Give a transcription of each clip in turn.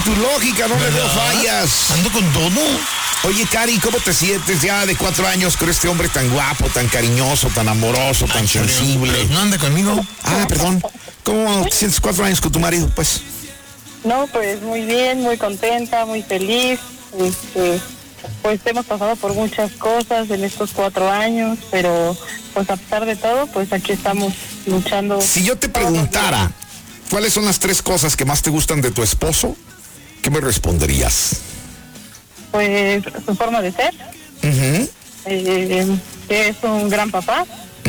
tu lógica, no le veo fallas. Ando con todo. Oye, Cari, ¿cómo te sientes ya de 4 años con este hombre tan guapo, tan cariñoso, tan amoroso, tan sensible? ¿No anda conmigo? Perdón. ¿Cómo te sientes 4 años con tu marido, pues? No, pues muy bien, muy contenta, muy feliz. Pues hemos pasado por muchas cosas en estos 4 años, pero pues a pesar de todo, pues aquí estamos luchando. Si yo te preguntara, ¿cuáles son las 3 cosas que más te gustan de tu esposo? ¿Qué me responderías? Pues su forma de ser, que es un gran papá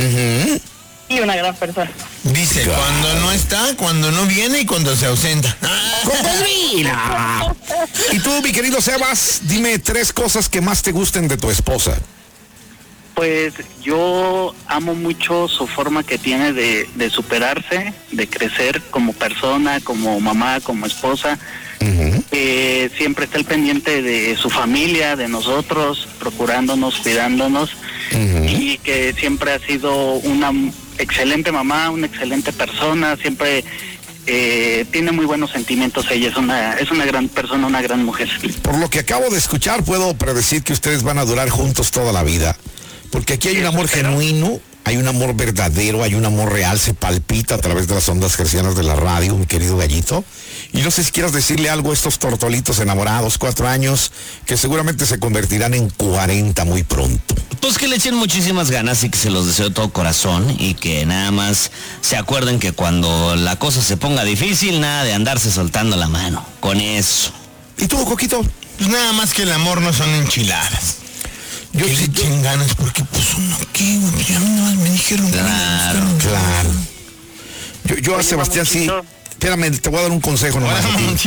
y una gran persona. Dice, cuando no está, cuando no viene y cuando se ausenta. ¡Cocodrila! Y tú, mi querido Sebas, dime 3 cosas que más te gusten de tu esposa. Pues yo amo mucho su forma que tiene de superarse, de crecer como persona, como mamá, como esposa. Siempre está al pendiente de su familia, de nosotros, procurándonos, cuidándonos, y que siempre ha sido una excelente mamá, una excelente persona, siempre tiene muy buenos sentimientos ella, es una gran persona, una gran mujer. Por lo que acabo de escuchar, puedo predecir que ustedes van a durar juntos toda la vida, porque aquí hay un amor genuino, hay un amor verdadero, hay un amor real, se palpita a través de las ondas gercianas de la radio, mi querido Gallito. Y no sé si quieras decirle algo a estos tortolitos enamorados, 4 años, que seguramente se convertirán en 40 muy pronto. Pues que le echen muchísimas ganas y que se los deseo de todo corazón y que nada más se acuerden que cuando la cosa se ponga difícil, nada de andarse soltando la mano. Con eso. ¿Y tú, Coquito? Pues nada más que el amor no son enchiladas. Que le echen ganas porque pues uno qué, güey, a mí no me dijeron. Claro. Yo a Sebastián sí. Espérame, te voy a dar un consejo nomás.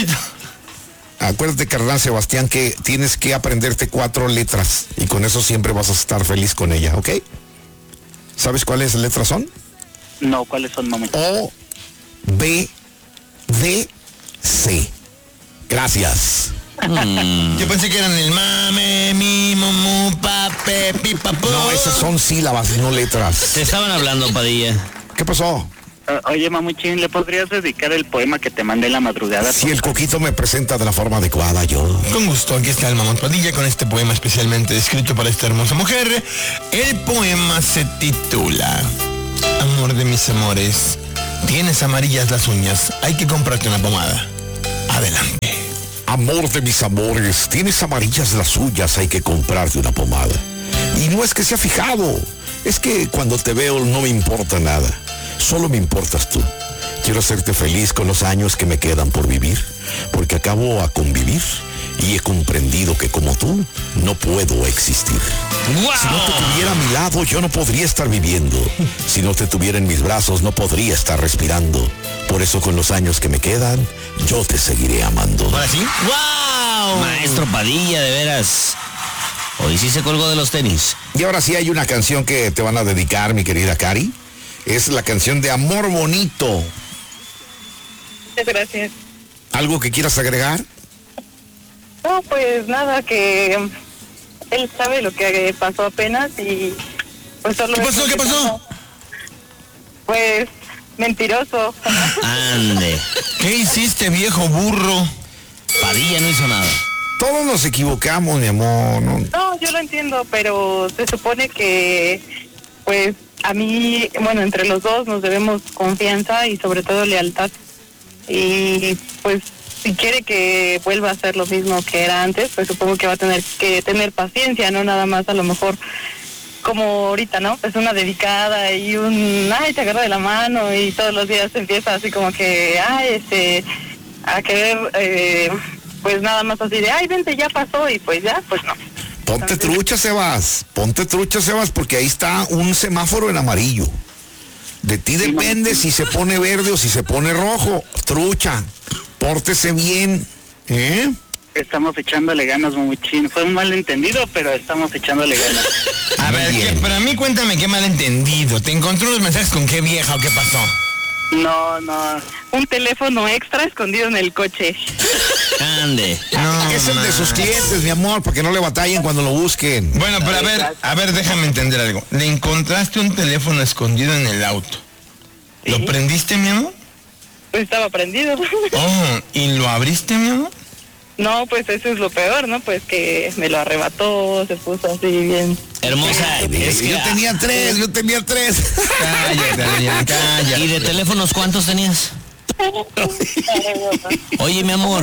Acuérdate, carnal Sebastián, que tienes que aprenderte 4 letras y con eso siempre vas a estar feliz con ella, ¿ok? ¿Sabes cuáles letras son? No, ¿cuáles son, mamá? O, B, D, C. Gracias. Yo pensé que eran el mame, mi, momu, pape, pipa, pu. No, esas son sílabas, no letras. Te estaban hablando, Padilla. ¿Qué pasó? Oye, mamuchín, ¿le podrías dedicar el poema que te mandé en la madrugada? Si el Coquito me presenta de la forma adecuada, yo... Con gusto, aquí está el Mamón Padilla con este poema especialmente escrito para esta hermosa mujer. El poema se titula Amor de mis amores, tienes amarillas las uñas, hay que comprarte una pomada. Adelante. Amor de mis amores, tienes amarillas las uñas, hay que comprarte una pomada. Y no es que sea fijado, es que cuando te veo no me importa nada. Solo me importas tú. Quiero hacerte feliz con los años que me quedan por vivir, porque acabo a convivir y he comprendido que como tú no puedo existir. ¡Wow! Si no te tuviera a mi lado, yo no podría estar viviendo. Si no te tuviera en mis brazos, no podría estar respirando. Por eso con los años que me quedan, yo te seguiré amando. ¿Ahora sí? ¡Wow! Maestro Padilla, de veras. Hoy sí se colgó de los tenis. Y ahora sí hay una canción que te van a dedicar, mi querida Cari. Es la canción de Amor Bonito. Muchas gracias. ¿Algo que quieras agregar? No, pues nada, que él sabe lo que pasó apenas y pues solo... ¿Qué pasó? Pues mentiroso. Ande. ¿Qué hiciste, viejo burro? Padilla no hizo nada. Todos nos equivocamos, mi amor. No, yo lo entiendo, pero se supone que pues a mí, bueno, entre los dos nos debemos confianza y sobre todo lealtad. Y pues si quiere que vuelva a hacer lo mismo que era antes, pues supongo que va a tener que tener paciencia, no nada más a lo mejor como ahorita, ¿no? Es una dedicada y ay, te agarra de la mano y todos los días empieza así como que, a querer, pues nada más así de, ay, vente, ya pasó y pues ya, pues no. Ponte trucha, Sebas, porque ahí está un semáforo en amarillo. De ti depende si se pone verde o si se pone rojo. Trucha, pórtese bien, ¿eh? Estamos echándole ganas, mamuchín. Fue un malentendido, pero estamos echándole ganas. A ver, para mí cuéntame qué malentendido. ¿Te encontró los mensajes con qué vieja o qué pasó? No. Un teléfono extra escondido en el coche. Ande. No, Es el de sus clientes, mi amor, para que no le batallen cuando lo busquen. Bueno, pero a ver, déjame entender algo. Le encontraste un teléfono escondido en el auto. ¿Lo prendiste, mi amor? Pues estaba prendido. Oh, ¿y lo abriste, mi amor? No, pues eso es lo peor, ¿no? Pues que me lo arrebató, se puso así bien. Hermosa, es que... Yo tenía tres. Calla. ¿Y de teléfonos cuántos tenías? Oye, mi amor.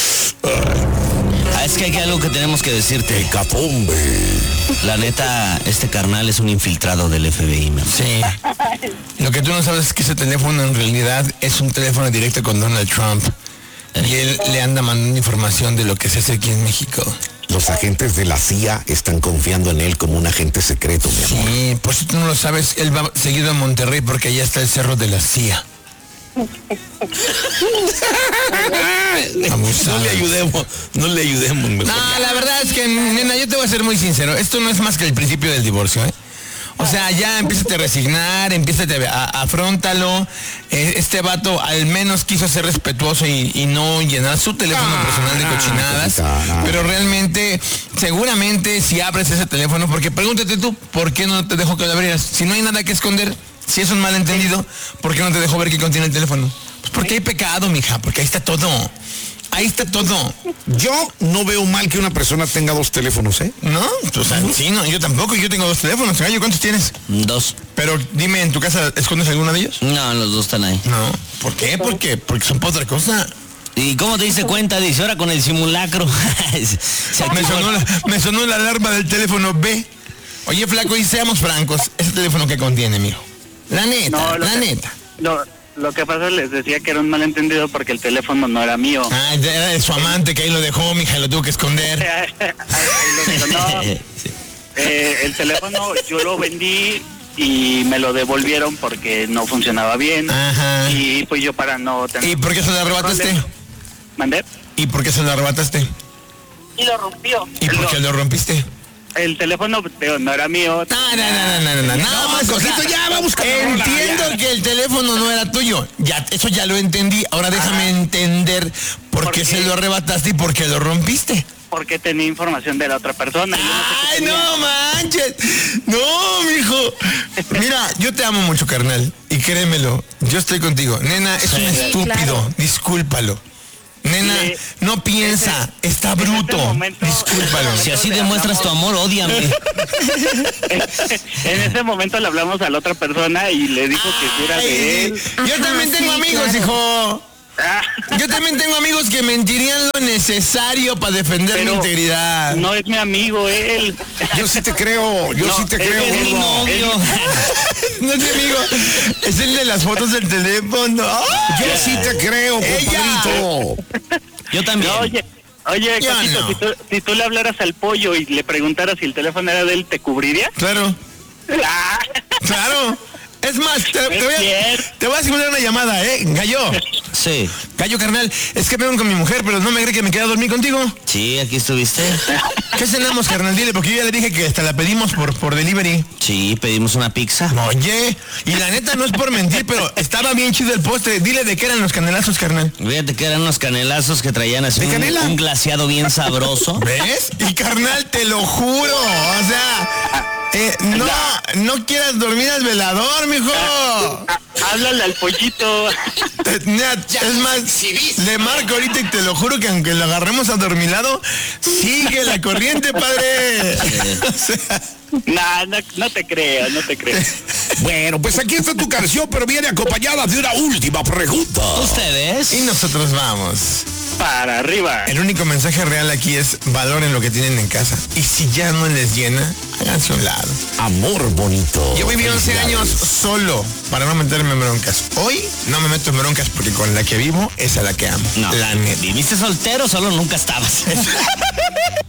Es que hay algo que tenemos que decirte. Hecatombe. La neta, este carnal es un infiltrado del FBI, mi amor. Sí. Lo que tú no sabes es que ese teléfono en realidad es un teléfono directo con Donald Trump. Y él le anda mandando información de lo que se hace aquí en México. Los agentes de la CIA están confiando en él como un agente secreto, mi amor. Sí, por si tú no lo sabes, él va seguido a Monterrey porque allá está el cerro de la CIA. No le ayudemos. Mejor. No, la verdad es que, nena, yo te voy a ser muy sincero. Esto no es más que el principio del divorcio, ¿eh? O sea, ya empiézate a resignar, afróntalo. Este vato al menos quiso ser respetuoso y no llenar su teléfono personal de cochinadas. Pero realmente, seguramente si abres ese teléfono, porque pregúntate tú, ¿por qué no te dejó que lo abrieras? Si no hay nada que esconder, si es un malentendido, ¿por qué no te dejó ver qué contiene el teléfono? Pues porque hay pecado, mija, porque ahí está todo. Ahí está todo. Yo no veo mal que una persona tenga dos teléfonos, ¿eh? ¿No? O sea, sí, no, yo tampoco, yo tengo dos teléfonos. Gallo, ¿cuántos tienes? 2. Pero dime, ¿en tu casa escondes alguno de ellos? No, los dos están ahí. No. ¿Por qué? ¿Por qué? Porque son para otra cosa. ¿Y cómo te diste cuenta? Dice, ahora con el simulacro. Me sonó la alarma del teléfono B. Oye, flaco, y seamos francos, ¿ese teléfono qué contiene, mijo? La neta, neta. Lo que pasa, les decía que era un malentendido porque el teléfono no era mío. Ah, era de su amante que ahí lo dejó, mija, y lo tuvo que esconder. El teléfono yo lo vendí y me lo devolvieron porque no funcionaba bien. Ajá. Y pues yo para no tener... ¿Y por qué se lo arrebataste? ¿Mandé? ¿Y por qué se lo arrebataste? Y lo rompió. ¿Y por qué lo rompiste? El teléfono no era mío. No. Nada más, Cosito, ya vamos con la rola, entiendo ya. que el teléfono no era tuyo. Ya, eso ya lo entendí. Ahora déjame entender por qué se lo arrebataste y por qué lo rompiste. Porque tenía información de la otra persona. ¡Ay, no manches! ¡No, mijo! Mira, yo te amo mucho, carnal. Y créemelo, yo estoy contigo. Nena, es un estúpido. Claro. Discúlpalo. Nena, no piensa, está bruto. Discúlpalo. Si así demuestras tu amor, ódiame. En ese momento le hablamos a la otra persona y le dijo que si era de él. Yo también tengo amigos, hijo. Yo también tengo amigos que mentirían lo necesario para defender mi integridad. No es mi amigo él. Yo sí te creo, Es mi novio. No es mi amigo, es el de las fotos del teléfono. Yo sí te creo, compadrito. Yo también. No, oye, Ya Cosito, no. si tú le hablaras al pollo y le preguntaras si el teléfono era de él, ¿te cubriría? Claro, Ah, claro. Es más, te voy cierto. te voy a simular una llamada, Gallo. Sí. Gallo, carnal, es que vengo con mi mujer, pero no me cree que me quedé a dormir contigo. Sí, aquí estuviste. ¿Qué cenamos, carnal? Dile, porque yo ya le dije que hasta la pedimos por delivery. Sí, pedimos una pizza. Oye, y la neta no es por mentir, pero estaba bien chido el postre. Dile de qué eran los canelazos, carnal. Fíjate que eran unos canelazos que traían así ¿De canela? un glaseado bien sabroso. ¿Ves? Y carnal, te lo juro. O sea, no quieras dormir al velador, mijo. háblale al pollito. Es más, le marco ahorita y te lo juro que aunque lo agarremos adormilado, sigue la corriente, padre. O sea, No te creo. Bueno, pues aquí está tu canción, pero viene acompañada de una última pregunta. ¿Ustedes? y nosotros vamos. Para arriba. El único mensaje real aquí es valoren lo que tienen en casa. Y si ya no les llena, háganse a un lado. Amor bonito. Yo viví 11 años solo para no meterme en broncas. Hoy no me meto en broncas porque con la que vivo es a la que amo. No. La neta. ¿Viviste soltero? Solo nunca estabas.